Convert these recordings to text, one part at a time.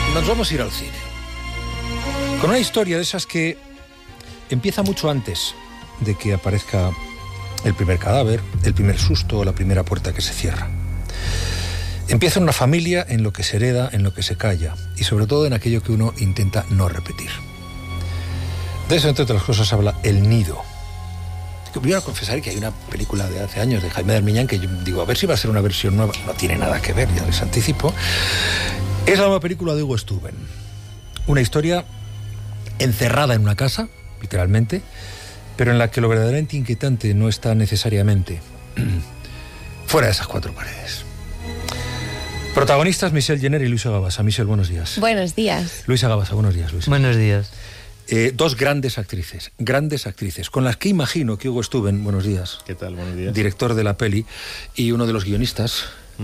Nos vamos a ir al cine. Con una historia de esas que empieza mucho antes de que aparezca el primer cadáver, el primer susto o la primera puerta que se cierra. Empieza en una familia, en lo que se hereda, en lo que se calla y sobre todo en aquello que uno intenta no repetir. De eso, entre otras cosas, habla El Nido. Voy a confesar que hay una película de hace años de Jaime Darmiñán que yo digo, a ver si va a ser una versión nueva. No tiene nada que ver, ya les anticipo. Es la nueva película de Hugo Stuben. Una historia encerrada en una casa, literalmente, pero en la que lo verdaderamente inquietante no está necesariamente fuera de esas cuatro paredes. Protagonistas Michelle Jenner y Luisa Gabasa. Michelle, buenos días. Buenos días. Luisa Gabasa, buenos días, Luisa. Buenos días. Dos grandes actrices, con las que imagino que Hugo Stuben, buenos días. ¿Qué tal? Buenos días. Director de la peli y uno de los guionistas,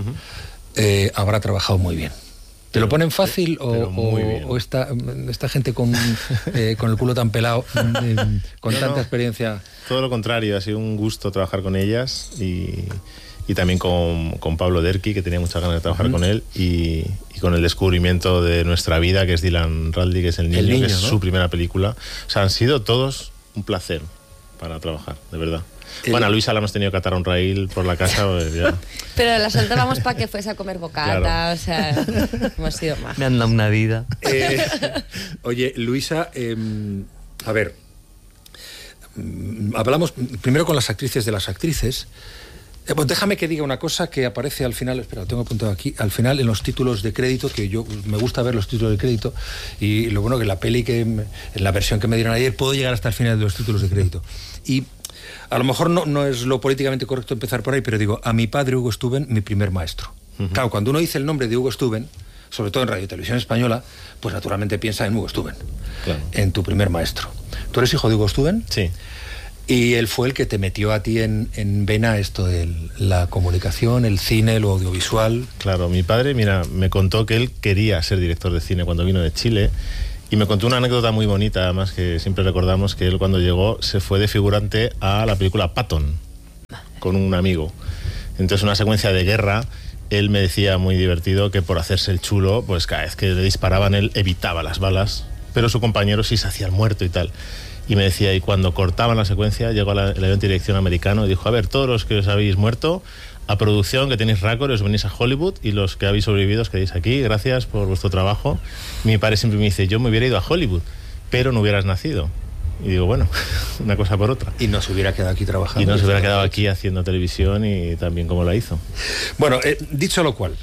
habrá trabajado muy bien. ¿Te lo ponen fácil o esta gente con el culo tan pelado, con tanta experiencia? Todo lo contrario, ha sido un gusto trabajar con ellas y también con Pablo Derqui, que tenía muchas ganas de trabajar con él, y con el descubrimiento de nuestra vida, que es Dylan Raldi, que es el niño, que es su primera película. O sea, han sido todos un placer para trabajar, de verdad. Bueno, a Luisa la hemos tenido que atar a un raíl por la casa. Pues ya. Pero la soltábamos para que fuese a comer bocata, claro. O sea, hemos sido más. Me han dado una vida. Oye, Luisa, a ver, hablamos primero con las actrices de las actrices. Pues déjame que diga una cosa que aparece al final, espera, lo tengo apuntado aquí, al final en los títulos de crédito, que yo me gusta ver los títulos de crédito, y lo bueno que la peli, en la versión que me dieron ayer, puedo llegar hasta el final de los títulos de crédito. Y a lo mejor no es lo políticamente correcto empezar por ahí, pero digo, a mi padre Hugo Stuben, mi primer maestro. Claro, cuando uno dice el nombre de Hugo Stuben, sobre todo en Radio y Televisión Española, pues naturalmente piensa en Hugo Stuben, claro. En tu primer maestro. ¿Tú eres hijo de Hugo Stuben? Sí. Y él fue el que te metió a ti en vena esto de la comunicación, el cine, lo audiovisual. Claro, mi padre, mira, me contó que él quería ser director de cine cuando vino de Chile, y me contó una anécdota muy bonita, además, que siempre recordamos, que él cuando llegó se fue de figurante a la película Patton con un amigo. Entonces, una secuencia de guerra, él me decía muy divertido que por hacerse el chulo, pues cada vez que le disparaban él evitaba las balas, pero su compañero sí se hacía el muerto y tal. Y me decía, y cuando cortaban la secuencia, llegó el avión de dirección americano y dijo, a ver, todos los que os habéis muerto, a producción, que tenéis récord, os venís a Hollywood, y los que habéis sobrevivido os quedáis aquí, gracias por vuestro trabajo. Mi padre siempre me dice, yo me hubiera ido a Hollywood, pero no hubieras nacido. Y digo, bueno, una cosa por otra. Y no se hubiera quedado aquí trabajando. Y no se hubiera quedado aquí haciendo televisión y también como la hizo. Bueno, dicho lo cual,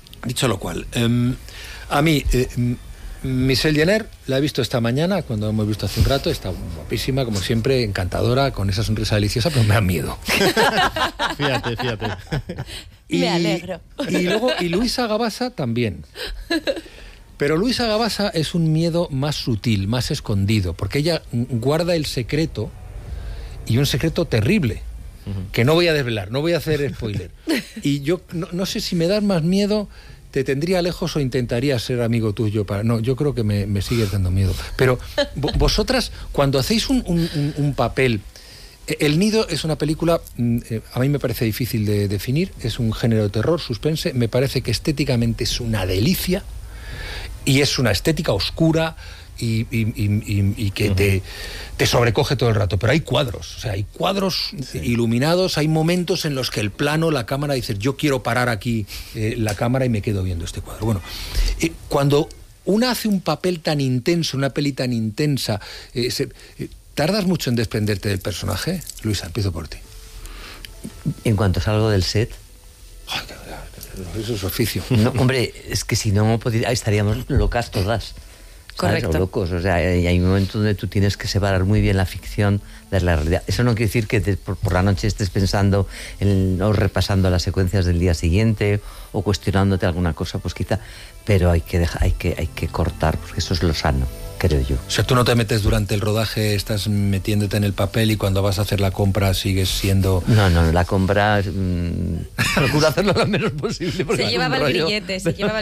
a mí... Michelle Jenner la he visto esta mañana, cuando hemos visto hace un rato, está guapísima, como siempre, encantadora, con esa sonrisa deliciosa, pero me da miedo. Fíjate. Me alegro. Y Luisa Gabasa también. Pero Luisa Gabasa es un miedo más sutil, más escondido, porque ella guarda el secreto, y un secreto terrible, que no voy a desvelar, no voy a hacer spoiler. Y yo no sé si me das más miedo... ¿Te tendría lejos o intentaría ser amigo tuyo? No, yo creo que me sigue dando miedo. Pero vosotras, cuando hacéis un papel... El Nido es una película, a mí me parece difícil de definir, es un género de terror, suspense, me parece que estéticamente es una delicia, y es una estética oscura y que te sobrecoge todo el rato. Pero hay cuadros, sí. Iluminados, hay momentos en los que el plano, la cámara, dices, yo quiero parar aquí la cámara y me quedo viendo este cuadro. Bueno, cuando una hace un papel tan intenso, una peli tan intensa, ¿tardas mucho en desprenderte del personaje? Luisa, empiezo por ti. En cuanto salgo del set... Ay, eso es oficio. No, hombre, es que si no estaríamos locas todas. Correcto. O locos, o sea, hay un momento donde tú tienes que separar muy bien la ficción de la realidad. Eso no quiere decir que por la noche estés pensando o repasando las secuencias del día siguiente o cuestionándote alguna cosa, pues quizá, pero hay que cortar, porque eso es lo sano, creo yo. O sea, tú no te metes durante el rodaje, estás metiéndote en el papel y cuando vas a hacer la compra sigues siendo... No, la compra procuro hacerlo lo menos posible. Se llevaba el grillete.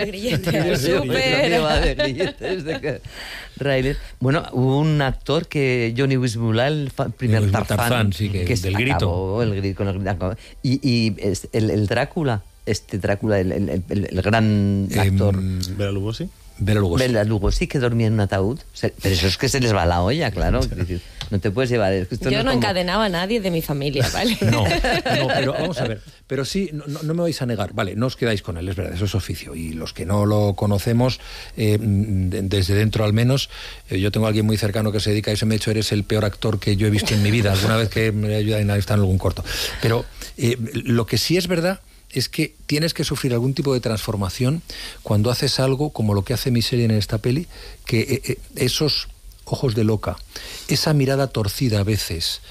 Súper. Bueno, hubo un actor que Johnny Weissmuller, el primer Tarzán, sí, que del grito. Con el grito. Y el Drácula, el gran actor. ¿Bela Lugosi? Bela Lugosi. Bela Lugosi, que dormía en un ataúd. Pero eso es que se les va la olla, claro. Es decir, no te puedes llevar... Yo no encadenaba a nadie de mi familia, ¿vale? No, pero vamos a ver. Pero sí, no me vais a negar. Vale, no os quedáis con él, es verdad, eso es oficio. Y los que no lo conocemos, desde dentro al menos, yo tengo a alguien muy cercano que se dedica a eso, me ha dicho, eres el peor actor que yo he visto en mi vida, alguna vez que me ayuda en algún corto. Pero lo que sí es verdad es que tienes que sufrir algún tipo de transformación cuando haces algo como lo que hace Micheli en esta peli, que esos ojos de loca, esa mirada torcida a veces,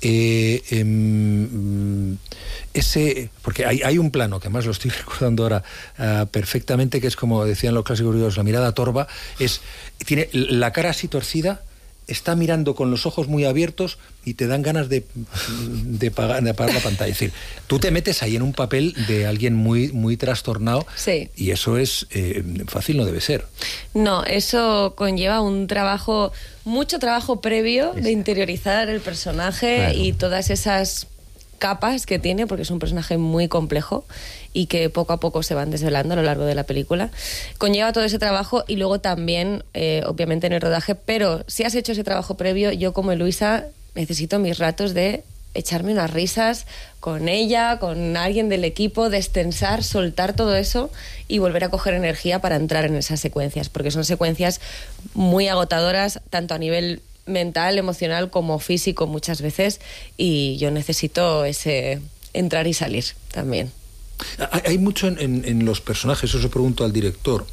porque hay un plano que además lo estoy recordando ahora perfectamente, que es como decían los clásicos griegos, la mirada torva, tiene la cara así torcida, está mirando con los ojos muy abiertos y te dan ganas de apagar la pantalla. Es decir, tú te metes ahí en un papel de alguien muy, muy trastornado, sí. Y eso es fácil, no debe ser. No, eso conlleva un trabajo, mucho trabajo previo de interiorizar el personaje, claro. Y todas esas capas que tiene, porque es un personaje muy complejo y que poco a poco se van desvelando a lo largo de la película. Conlleva todo ese trabajo y luego también, obviamente, en el rodaje, pero si has hecho ese trabajo previo, yo como Luisa necesito mis ratos de echarme unas risas con ella, con alguien del equipo, destensar, soltar todo eso y volver a coger energía para entrar en esas secuencias, porque son secuencias muy agotadoras, tanto a nivel mental, emocional como físico muchas veces, y yo necesito ese entrar y salir también. Hay mucho en los personajes, eso pregunto al director,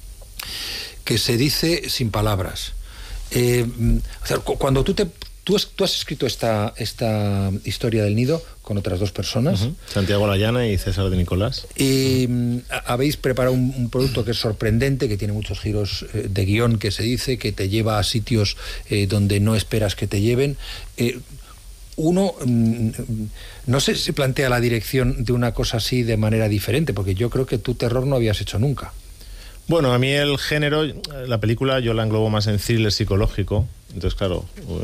que se dice sin palabras. O sea, cuando tú has escrito esta historia del nido con otras dos personas. Uh-huh. Santiago Layana y César de Nicolás. Y habéis preparado un producto que es sorprendente, que tiene muchos giros de guión, que se dice, que te lleva a sitios donde no esperas que te lleven. Uno, no sé si plantea la dirección de una cosa así de manera diferente, porque yo creo que tú terror no habías hecho nunca. Bueno, a mí el género, la película yo la englobo más en thriller psicológico. Entonces, claro,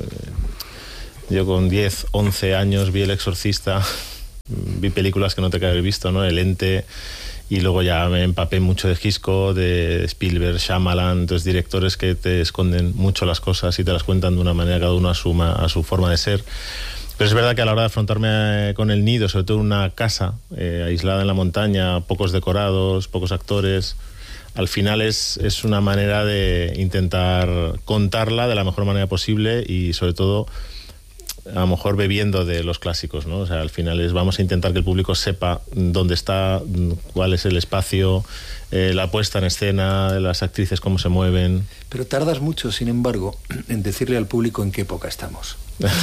yo con 10, 11 años vi El Exorcista, vi películas que no te que haber visto, ¿no? El Ente, y luego ya me empapé mucho de Hitchcock, de Spielberg, Shyamalan, entonces directores que te esconden mucho las cosas y te las cuentan de una manera cada uno a su forma de ser. Pero es verdad que a la hora de afrontarme con El Nido, sobre todo en una casa aislada en la montaña, pocos decorados, pocos actores, al final es una manera de intentar contarla de la mejor manera posible y sobre todo a lo mejor bebiendo de los clásicos, ¿no? O sea, al final vamos a intentar que el público sepa dónde está, cuál es el espacio, la puesta en escena, las actrices cómo se mueven. Pero tardas mucho, sin embargo, en decirle al público en qué época estamos.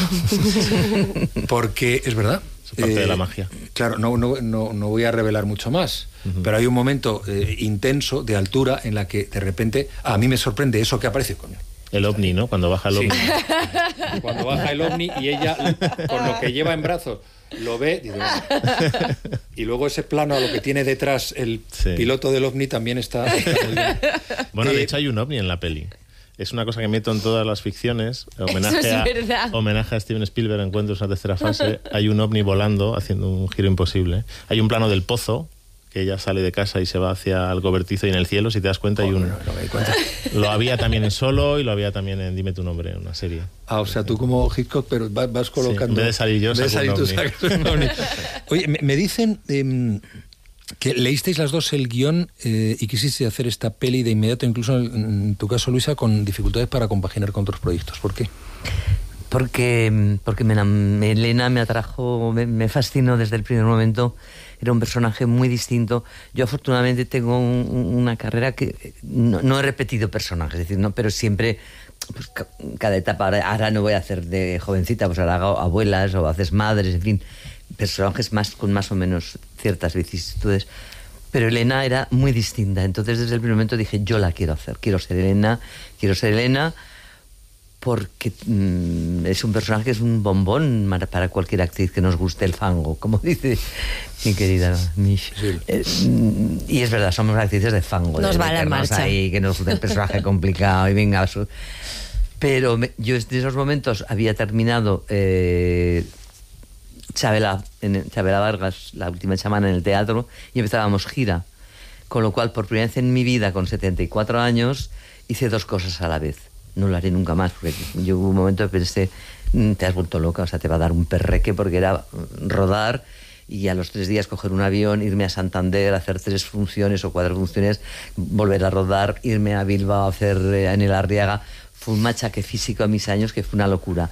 Porque es verdad. Es parte de la magia. Claro, no voy a revelar mucho más, uh-huh. Pero hay un momento intenso, de altura, en la que de repente a mí me sorprende eso que aparece, coño. El ovni, ¿no? Cuando baja el ovni. Sí. Cuando baja el ovni y ella, con lo que lleva en brazos, lo ve, dice, y luego ese plano a lo que tiene detrás el piloto del ovni también está muy bien. Bueno, de hecho hay un ovni en la peli. Es una cosa que meto en todas las ficciones. Homenaje a Steven Spielberg, Encuentros en la tercera fase. Hay un ovni volando, haciendo un giro imposible. Hay un plano del pozo, que ella sale de casa y se va hacia el cobertizo, y en el cielo, si te das cuenta, hay un... No me di cuenta. Lo había también en Solo y lo había también en Dime tu nombre, en una serie. O sea, tú como Hitchcock, pero vas colocando... Sí, en vez de salir yo, tú sacas un ovni. Oye, me dicen que leísteis las dos el guión y quisisteis hacer esta peli de inmediato, incluso en tu caso, Luisa, con dificultades para compaginar con otros proyectos. ¿Por qué? Porque Elena me atrajo, me fascinó desde el primer momento. Era un personaje muy distinto. Yo afortunadamente tengo una carrera que no he repetido personajes, es decir, no, pero siempre, pues, cada etapa, ahora no voy a hacer de jovencita, pues ahora hago abuelas o haces madres, en fin, personajes con más o menos ciertas vicisitudes. Pero Elena era muy distinta, entonces desde el primer momento dije, yo la quiero hacer, quiero ser Elena, porque es un personaje que es un bombón para cualquier actriz que nos guste el fango, como dice mi querida Mish. Sí. Y es verdad, somos actrices de fango. Nos va a la marcha. Ahí, que nos gusta el personaje complicado y venga. Pero yo en esos momentos había terminado Chabela Vargas, La última chamana, en el teatro, y empezábamos gira Con lo cual, por primera vez en mi vida, con 74 años, hice 2 cosas a la vez. No lo haré nunca más, porque yo hubo un momento que pensé, te has vuelto loca, o sea, te va a dar un perreque, porque era rodar y a los 3 días coger un avión, irme a Santander, hacer 3 funciones o 4 funciones, volver a rodar, irme a Bilbao a hacer en el Arriaga. Fue un machaque físico a mis años que fue una locura.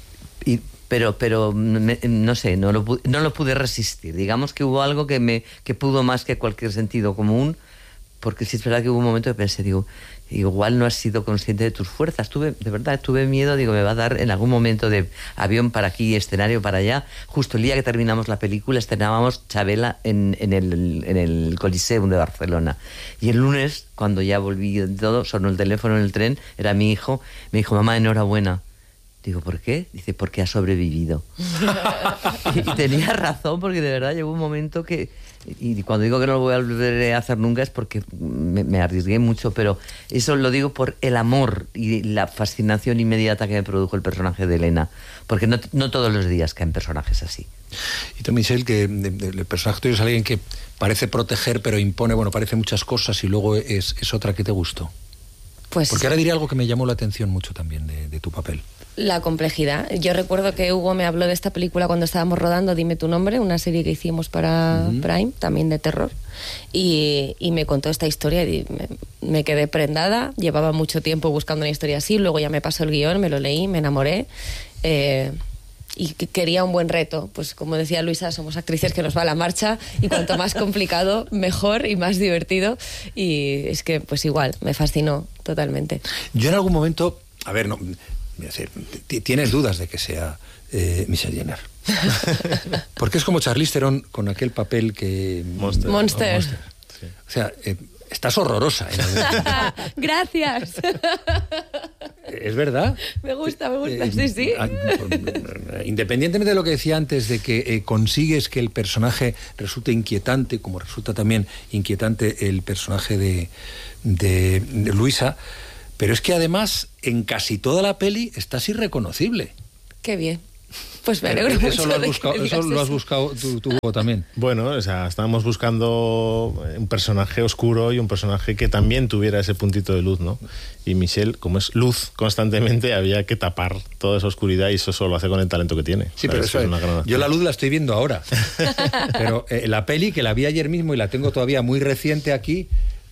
Pero no sé, no lo pude resistir. Digamos que hubo algo que pudo más que cualquier sentido común, porque sí es verdad que hubo un momento que pensé, digo, igual no has sido consciente de tus fuerzas. De verdad, tuve miedo, digo, me va a dar en algún momento de avión para aquí, escenario para allá. Justo el día que terminamos la película, estrenábamos Chabela en el Coliseum de Barcelona. Y el lunes, cuando ya volví de todo, sonó el teléfono en el tren, era mi hijo, me dijo, mamá, enhorabuena. Digo, ¿por qué? Dice, porque ha sobrevivido. Y tenía razón, porque de verdad llegó un momento que... Y cuando digo que no lo voy a volver a hacer nunca es porque me arriesgué mucho, pero eso lo digo por el amor y la fascinación inmediata que me produjo el personaje de Elena, porque no todos los días caen personajes así. Y tú, Michelle, que el personaje tuyo es alguien que parece proteger, pero impone, bueno, parece muchas cosas y luego es otra que te gustó. Pues, porque ahora diré algo que me llamó la atención mucho también de tu papel. La complejidad. Yo recuerdo que Hugo me habló de esta película cuando estábamos rodando Dime tu nombre, una serie que hicimos para Prime, también de terror, y me contó esta historia y me quedé prendada. Llevaba mucho tiempo buscando una historia así, luego ya me pasó el guión, me lo leí, me enamoré, y quería un buen reto. Pues como decía Luisa, somos actrices que nos va a la marcha, y cuanto más complicado, mejor y más divertido, y es que pues igual, me fascinó totalmente. Yo en algún momento, a ver, no... ¿Tienes dudas de que sea Michelle Jenner? Porque es como Charlize Theron con aquel papel que... Monster. Sí. O sea, estás horrorosa en algún momento. Gracias. ¿Es verdad? Me gusta, sí. Independientemente de lo que decía antes, de que consigues que el personaje resulte inquietante, como resulta también inquietante el personaje de Luisa... Pero es que además, en casi toda la peli, estás irreconocible. Qué bien. Pues me alegro mucho. Eso lo has buscado tú también. Bueno, o sea, estábamos buscando un personaje oscuro y un personaje que también tuviera ese puntito de luz, ¿no? Y Michelle, como es luz constantemente, había que tapar toda esa oscuridad, y eso solo lo hace con el talento que tiene. Sí, pero eso es una gran... Yo la luz la estoy viendo ahora. Pero la peli, que la vi ayer mismo y la tengo todavía muy reciente aquí...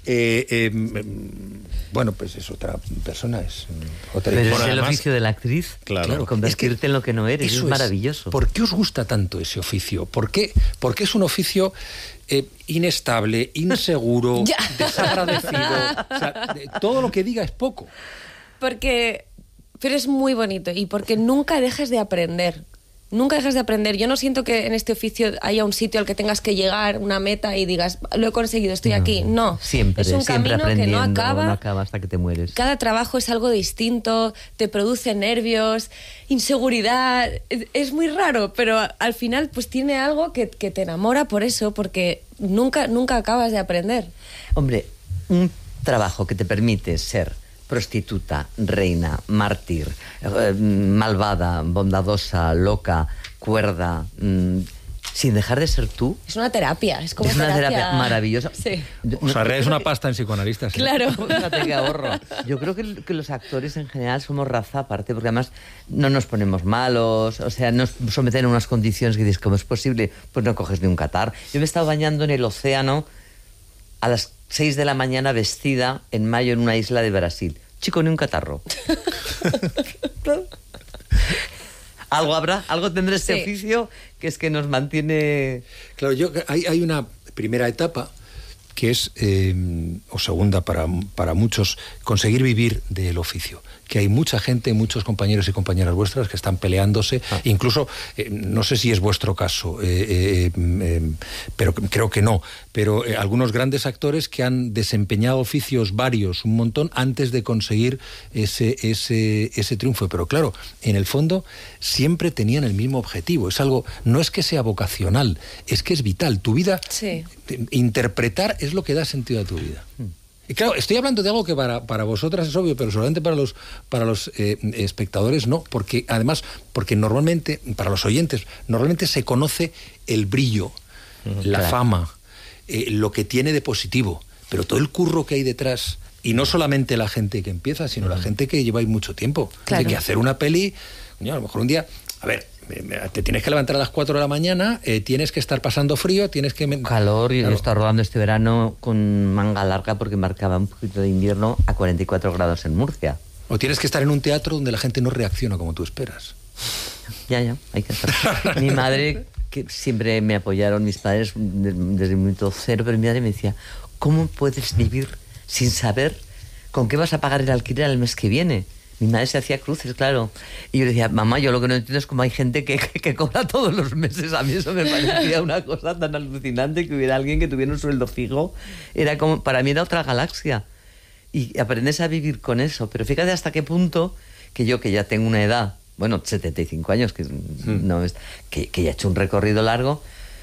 bueno, pues es otra persona, es otra. Pero bueno, es el además, oficio de la actriz, claro. Convertirte en lo que no eres, es maravilloso. ¿Por qué os gusta tanto ese oficio? ¿Por qué? Porque es un oficio inestable, inseguro, desagradecido. O sea, todo lo que diga es poco. Pero es muy bonito, y porque nunca dejas de aprender. Nunca dejas de aprender. Yo no siento que en este oficio haya un sitio al que tengas que llegar, una meta, y digas, lo he conseguido, estoy aquí. No. Siempre, es un siempre camino que no aprendiendo, acaba hasta que te mueres. Cada trabajo es algo distinto, te produce nervios, inseguridad. Es muy raro, pero al final pues tiene algo que te enamora por eso, porque nunca acabas de aprender. Hombre, un trabajo que te permite ser prostituta, reina, mártir, malvada, bondadosa, loca, cuerda, sin dejar de ser tú. Es una terapia, es como una terapia maravillosa. Sí. O sea, es una pasta en psicoanalistas. ¿Sí? Claro. Fíjate qué ahorro. Yo creo que los actores en general somos raza aparte, porque además no nos ponemos malos, o sea, nos someten a unas condiciones que dices, ¿cómo es posible? Pues no coges ni un catarro. Yo me he estado bañando en el océano a las 6 de la mañana vestida en mayo en una isla de Brasil. Chico, ni un catarro. Algo habrá, algo tendrá este oficio que es que nos mantiene... Claro, hay una primera etapa que es, o segunda para muchos, conseguir vivir del oficio. Que hay mucha gente, muchos compañeros y compañeras vuestras que están peleándose, incluso, no sé si es vuestro caso, pero creo que no, pero algunos grandes actores que han desempeñado oficios varios, un montón, antes de conseguir ese triunfo. Pero claro, en el fondo siempre tenían el mismo objetivo. Es algo, no es que sea vocacional, es que es vital. Tu vida, interpretar es lo que da sentido a tu vida. Y claro, estoy hablando de algo que para vosotras es obvio, pero solamente para los espectadores no, porque además, porque normalmente, para los oyentes, normalmente se conoce el brillo, la fama, lo que tiene de positivo. pero todo el curro que hay detrás, y no solamente la gente que empieza, sino la gente que lleva ahí mucho tiempo. Claro. De que hacer una peli, coño, a lo mejor un día, a ver, te tienes que levantar a las 4 de la mañana, tienes que estar pasando frío, tienes que... Calor, y Claro. he estado rodando este verano con manga larga porque marcaba un poquito de invierno a 44 grados en Murcia. O tienes que estar en un teatro donde la gente no reacciona como tú esperas. Ya, hay que estar. Mi madre, que siempre me apoyaron, mis padres desde el minuto cero, pero mi madre me decía, ¿cómo puedes vivir sin saber con qué vas a pagar el alquiler el mes que viene? Mi madre se hacía cruces, claro. Y yo le decía, mamá, yo lo que no entiendo es cómo hay gente que cobra todos los meses. A mí eso me parecía una cosa tan alucinante, que hubiera alguien que tuviera un sueldo fijo. Era como, para mí era otra galaxia. Y aprendes a vivir con eso. Pero fíjate hasta qué punto que yo, que ya tengo una edad, bueno, 75 años, que no es, que ya he hecho un recorrido largo,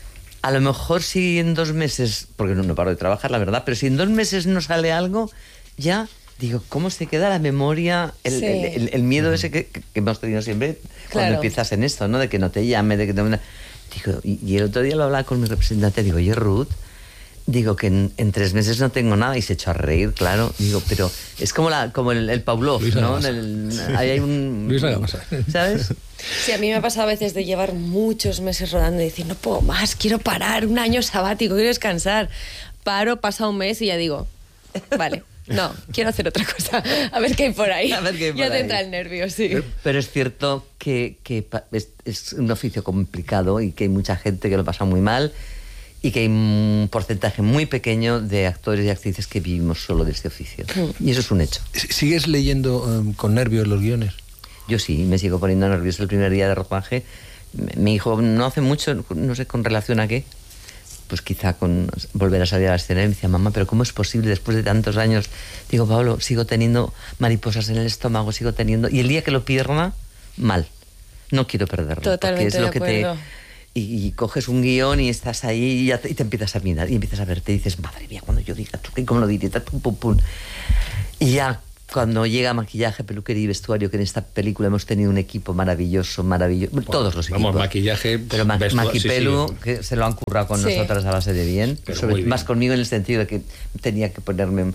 a lo mejor si en 2 meses, porque no paro de trabajar, la verdad, pero si en 2 meses no sale algo, ya digo, ¿cómo se queda la memoria? El miedo ese que hemos tenido siempre cuando Claro. empiezas en esto, ¿no? De que no te llame, de que no... Digo, y el otro día lo hablaba con mi representante, digo, oye, Ruth, digo que en 3 meses no tengo nada, y se echó a reír, claro. Digo, pero es como el Pavlov, Luis ¿no? Agabasa. Ahí hay un... Luis Agabasa. ¿Sabes? Sí, a mí me ha pasado a veces de llevar muchos meses rodando y decir, no puedo más, quiero parar, un año sabático, quiero descansar. Paro, pasa un mes y ya digo, vale, no, quiero hacer otra cosa, a ver qué hay por ahí. A ver qué hay por ya te ahí. entra el nervio, sí. Pero es cierto que es un oficio complicado y que hay mucha gente que lo pasa muy mal y que hay un porcentaje muy pequeño de actores y actrices que vivimos solo de este oficio. Y eso es un hecho. ¿Sigues leyendo con nervios los guiones? Yo sí, me sigo poniendo nervioso el primer día de rodaje. Mi hijo no hace mucho, no sé con relación a qué, pues quizá con volver a salir a la escena, y me decía, mamá, pero ¿cómo es posible después de tantos años? Digo, Pablo, sigo teniendo mariposas en el estómago, sigo teniendo... Y el día que lo pierda, mal. No quiero perderlo. Totalmente porque es lo que de acuerdo. Y coges un guión y estás ahí y te empiezas a mirar y empiezas a verte y dices, madre mía, cuando yo diga, ¿cómo lo diría? Pum, pum, pum. Y ya cuando llega maquillaje, peluquería y vestuario, que en esta película hemos tenido un equipo maravilloso, todos los equipos. Vamos, maquillaje, pero vestuario, Maquipelu, sí, sí. que se lo han currado con Sí. nosotras a base de bien, Pero muy bien. más conmigo en el sentido de que tenía que ponerme...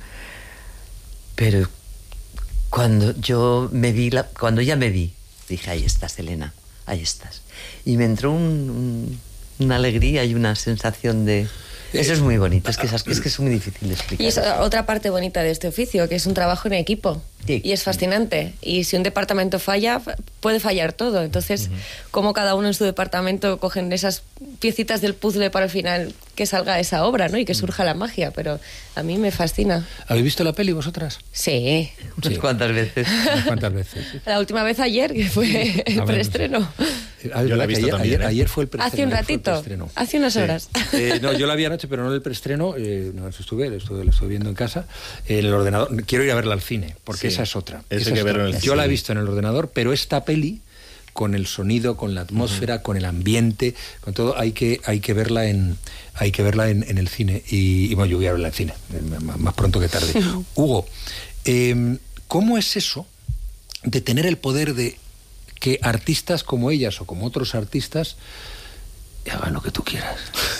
Pero cuando cuando ya me vi, dije, ahí estás, Elena, ahí estás. Y me entró una alegría y una sensación de... Eso es muy bonito, es que es muy difícil de explicar. Y es otra parte bonita de este oficio, que es un trabajo en equipo. Sí. Y es fascinante. Y si un departamento falla, puede fallar todo. Entonces, como cada uno en su departamento cogen esas piecitas del puzzle para al final que salga esa obra, ¿no? Y que surja la magia. Pero a mí me fascina. ¿Habéis visto la peli vosotras? Sí. Unas cuantas veces. ¿Unas cuantas veces? Sí. La última vez ayer, que fue el bueno, preestreno. Yo la he visto también, ¿eh? Ayer fue el preestreno. Hace un ayer fue el ratito, preestreno. hace unas horas. No, yo la vi anoche, pero no en el preestreno. No, lo estuve viendo en casa. En el ordenador. Quiero ir a verla al cine, porque Sí. esa es otra. Esa Esa hay que es verla otra. en el Yo la he cine. visto en el ordenador, pero esta peli, con el sonido, con la atmósfera, con el ambiente, con todo, hay que verla en el cine. Y bueno, yo voy a verla en cine, más pronto que tarde. Hugo, ¿cómo es eso de tener el poder de que artistas como ellas o como otros artistas hagan lo que tú quieras?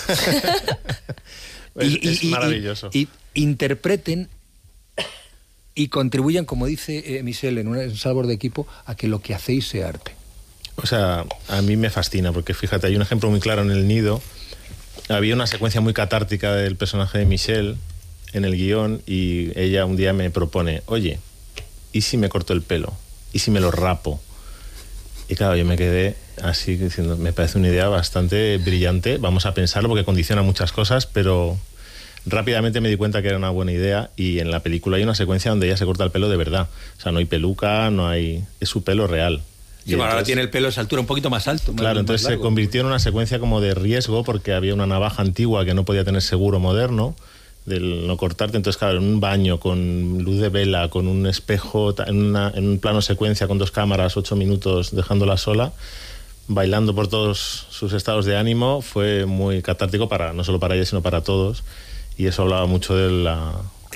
Es maravilloso. Y interpreten y contribuyan, como dice Michelle en un sabor de equipo, a que lo que hacéis sea arte. O sea, a mí me fascina, porque fíjate, hay un ejemplo muy claro en El Nido. Había una secuencia muy catártica del personaje de Michelle en el guión, y ella un día me propone, oye, ¿y si me corto el pelo? ¿Y si me lo rapo? Y claro, yo me quedé así diciendo, me parece una idea bastante brillante, vamos a pensarlo porque condiciona muchas cosas, pero rápidamente me di cuenta que era una buena idea, y en la película hay una secuencia donde ella se corta el pelo de verdad. O sea, no hay peluca, es su pelo real. Y bueno, ahora tiene el pelo a esa altura un poquito más alto. Claro, más entonces se largo. convirtió en una secuencia como de riesgo, porque había una navaja antigua que no podía tener seguro moderno del no cortarte. Entonces, claro, en un baño con luz de vela, con un espejo, en un plano secuencia con 2 cámaras, 8 minutos dejándola sola, bailando por todos sus estados de ánimo, fue muy catártico no solo para ella, sino para todos. Y eso hablaba mucho de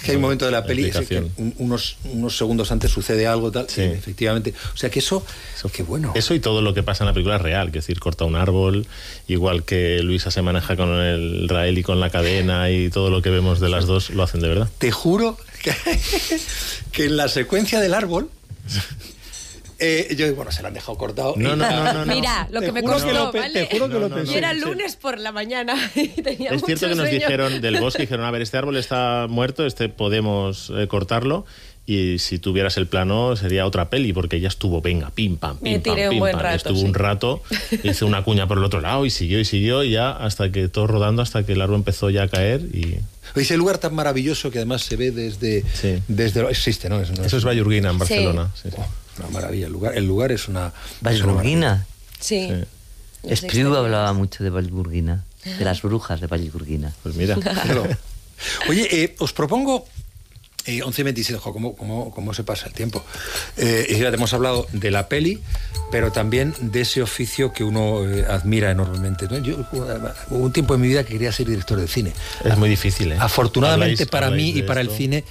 que hay un momento de la peli explicación. que unos segundos antes sucede algo tal. Sí. Efectivamente. O sea que eso qué bueno. Eso y todo lo que pasa en la película es real, que es decir, corta un árbol, igual que Luisa se maneja con el Rael y con la cadena y todo lo que vemos de las dos lo hacen de verdad. Te juro que en la secuencia del árbol yo, bueno, se la han dejado cortado. No. Mira, lo que me costó, ¿vale? Te juro que lo pensé. Y era lunes por la mañana y tenía Es cierto mucho que nos sueño. dijeron del bosque, dijeron, a ver, este árbol está muerto, podemos cortarlo, y si tuvieras el plano sería otra peli, porque ella estuvo, venga, pim, pam, Me pim, pam, tiré un pim, buen pam. rato, Estuvo sí. un rato, hizo una cuña por el otro lado y siguió, y ya hasta que todo rodando, hasta que el árbol empezó ya a caer y... Ese lugar tan maravilloso que además se ve desde... Sí. Existe, ¿no? Eso es Vallurguina, en Barcelona. Sí. Sí. Una maravilla. El lugar es una... Vallurguina. Sí. Sí. Espriu hablaba mucho de Vallurguina, de las brujas de Vallurguina. Pues mira. Claro. Oye, os propongo... 11:27, ¿cómo se pasa el tiempo? Fíjate, hemos hablado de la peli, pero también de ese oficio que uno admira enormemente, ¿no? Yo hubo un tiempo en mi vida que quería ser director de cine. Es muy difícil, ¿eh? Afortunadamente para mí habláis y de para esto. el cine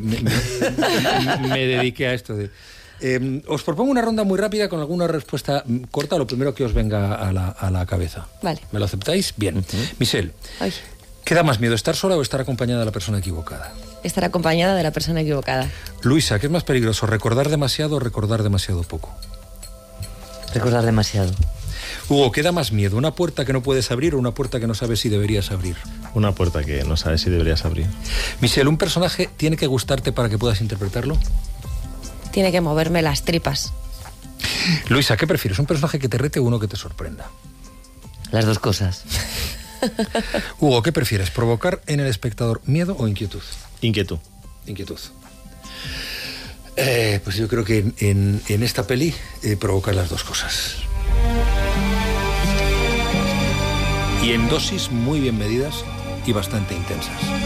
me dediqué a esto. Os propongo una ronda muy rápida con alguna respuesta corta, lo primero que os venga a la cabeza. Vale. ¿Me lo aceptáis? Bien. Michelle, Ay, ¿qué da más miedo, estar sola o estar acompañada de la persona equivocada? estar acompañada de la persona equivocada. Luisa, ¿qué es más peligroso, recordar demasiado o recordar demasiado poco? Recordar demasiado. Hugo, ¿qué da más miedo, una puerta que no puedes abrir o una puerta que no sabes si deberías abrir? Una puerta que no sabes si deberías abrir. Michelle, ¿un personaje tiene que gustarte para que puedas interpretarlo? Tiene que moverme las tripas. Luisa, ¿qué prefieres, un personaje que te rete o uno que te sorprenda? Las dos cosas. Hugo, ¿qué prefieres, provocar en el espectador miedo o inquietud? Inquietud. Inquietud. Pues yo creo que en esta peli provoca las dos cosas. Y en dosis muy bien medidas y bastante intensas.